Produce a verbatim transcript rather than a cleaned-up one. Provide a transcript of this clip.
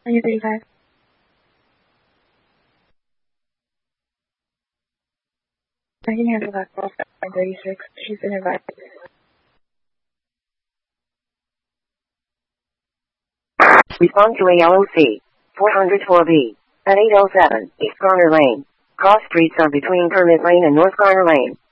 ninety thirty-five. I can handle that call at nine thirty-six. She's been advised. Respond to A L O C four oh four B at eight oh seven East Garner Lane. Cross streets are between Kermit Lane and North Garner Lane.